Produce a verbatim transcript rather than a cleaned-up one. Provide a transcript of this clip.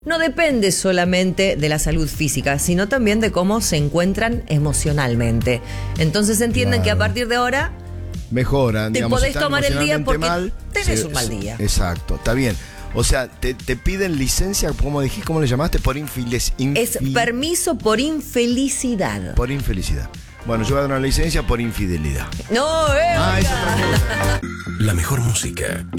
no depende solamente de la salud física, sino también de cómo se encuentran emocionalmente. Entonces entienden Claro. que a partir de ahora Mejoran, te digamos, podés están tomar el día emocionalmente porque mal, tenés se- un mal día. Exacto, está bien. O sea, te, te piden licencia, ¿cómo dijiste? ¿Cómo le llamaste? Por infelicidad. Es permiso por infelicidad. Por infelicidad. Bueno, yo voy a dar una licencia por infidelidad. No, eh. Ah, es otra cosa. La mejor música.